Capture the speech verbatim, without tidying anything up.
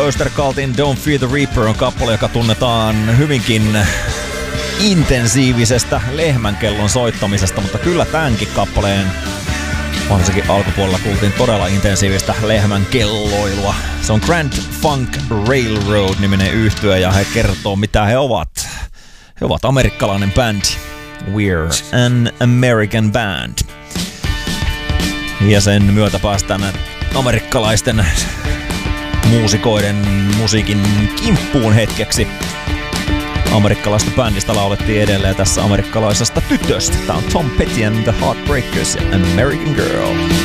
Toaster Cultin Don't Fear the Reaper on kappale, joka tunnetaan hyvinkin intensiivisestä lehmänkellon soittamisesta, mutta kyllä tämänkin kappaleen varsinkin alkupuolella kuultiin todella intensiivistä lehmänkelloilua. Se on Grand Funk Railroad-niminen yhtye ja he kertoo mitä he ovat. He ovat amerikkalainen bändi. We're an American band. Ja sen myötä päästään amerikkalaisten muusikoiden musiikin kimppuun hetkeksi. Amerikkalaista bändistä laulettiin edelleen tässä amerikkalaisesta tytöstä. Tää on Tom Petty and the Heartbreakers ja American Girl.